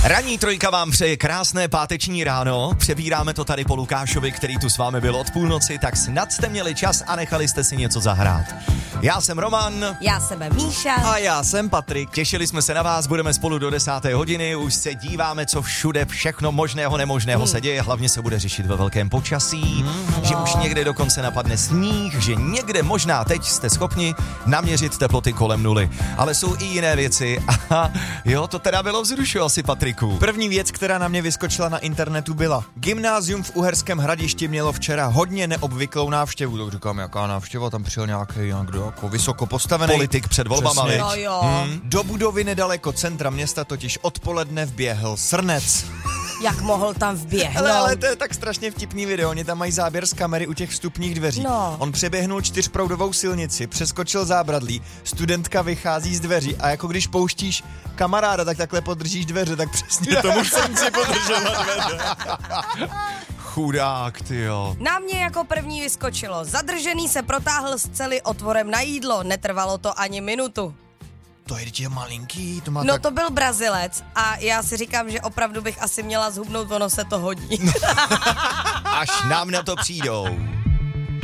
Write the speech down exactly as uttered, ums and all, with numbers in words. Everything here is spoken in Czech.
Ranní trojka vám přeje krásné páteční ráno. Přebíráme to tady po Lukášovi, který tu s vámi byl od půlnoci, tak snad jste měli čas a nechali jste si něco zahrát. Já jsem Roman. Já jsem Míša. A já jsem Patrik. Těšili jsme se na vás, budeme spolu do desáté hodiny, už se díváme, co všude všechno možného, nemožného hmm. se děje, hlavně se bude řešit ve velkém počasí, hmm. že už někde dokonce napadne sníh, že někde možná teď jste schopni naměřit teploty kolem nuly. Ale jsou i jiné věci a jo, to teda bylo vzrušující asi, Patriku. První věc, která na mě vyskočila na internetu, byla: Gymnázium v Uherském Hradišti mělo včera hodně neobvyklou návštěvu. Tak říkám, jaká návštěva, tam přijel nějaký někdo jako vysoko postavený politik před volbama. No jo. Hmm. Do budovy nedaleko centra města totiž odpoledne vběhl srnec. Jak mohl tam vběhnout? Ale, ale to je tak strašně vtipný video, oni tam mají záběr z kamery u těch vstupních dveří. No. On přeběhnul čtyřproudovou silnici, přeskočil zábradlí, studentka vychází z dveří a jako když pouštíš kamaráda, tak takhle podržíš dveře, tak přesně tomu srnci podržela dveře. Chudák, tyjo. Na mě jako první vyskočilo: zadržený se protáhl z cely otvorem na jídlo, netrvalo to ani minutu. To je je malinký, to má No tak... to byl Brazilec a já si říkám, že opravdu bych asi měla zhubnout, ono se to hodí. Až nám na to přijdou.